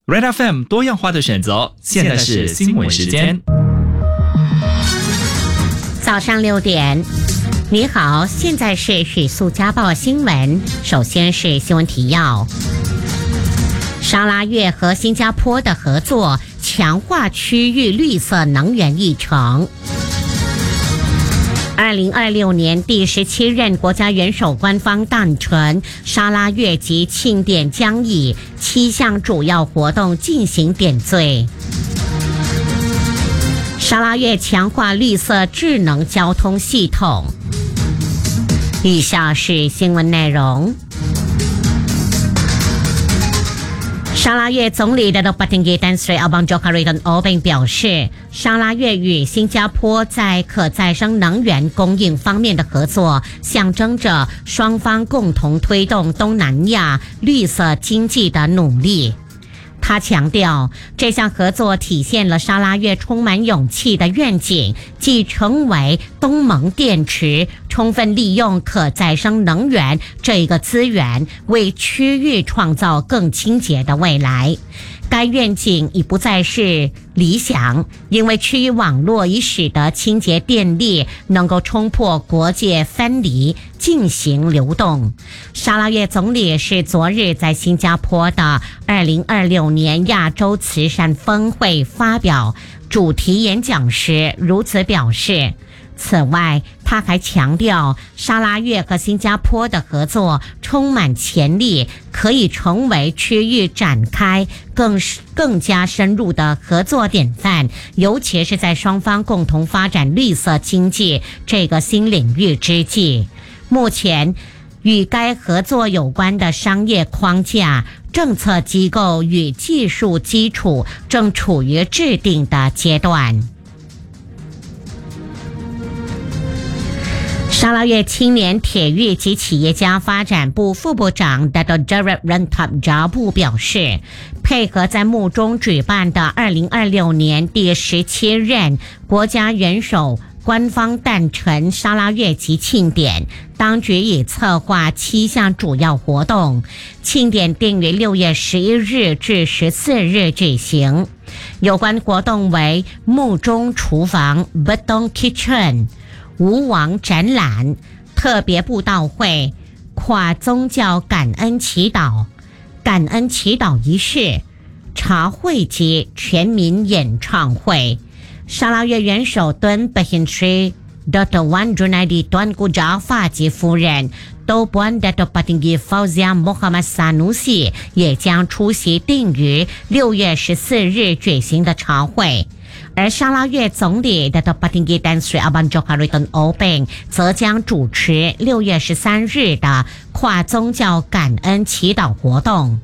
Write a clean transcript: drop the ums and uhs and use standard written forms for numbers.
Red FM 多样化的选择，现在是新闻时间。 早上6点，你好，现在是许素家报新闻。首先是新闻提要：沙拉越和新加坡的合作，强化区域绿色能源议程。2026年第17任国家元首官方诞辰，沙拉越及庆典将以7项主要活动进行点缀。沙拉越强化绿色智能交通系统。以下是新闻内容。沙拉越总理Datuk Patinggi Tan Sri Abang Johari Tan Obeng 表示，沙拉越与新加坡在可再生能源供应方面的合作，象征着双方共同推动东南亚绿色经济的努力。他强调，这项合作体现了沙拉越充满勇气的愿景，即成为东盟电池，充分利用可再生能源这个资源，为区域创造更清洁的未来。该愿景已不再是理想，因为区域网络已使得清洁电力能够冲破国界分离，进行流动。沙拉越总理是昨日在新加坡的2026年亚洲慈善峰会发表主题演讲时如此表示。此外，他还强调，沙拉越和新加坡的合作充满潜力，可以成为区域展开更加深入的合作典范，尤其是在双方共同发展绿色经济这个新领域之际。目前，与该合作有关的商业框架、政策机构与技术基础正处于制定的阶段。沙拉越青年铁育及企业家发展部副部长 Datuk Jarrad Rentap Jabu 表示，配合在慕中举办的2026年第17任国家元首官方诞辰沙拉越及庆典，当局已策划7项主要活动，庆典定于6月11日至14日举行。有关活动为慕中厨房 Betong Kitchen、吴王展览、特别布道会、跨宗教感恩祈祷仪式、茶会及全民演唱会。沙拉越元首敦巴辛斯 Dr. Wan Junaidi Tuanku Jaafar 及夫人Tuan Datuk Patinggi Fauzia Muhammad Sanusi 也将出席定于6月14日举行的茶会。而沙拉越总理Datuk Patinggi Tan Sri Abang Johari Tan Obeng 则将主持6月13日的跨宗教感恩祈祷活动。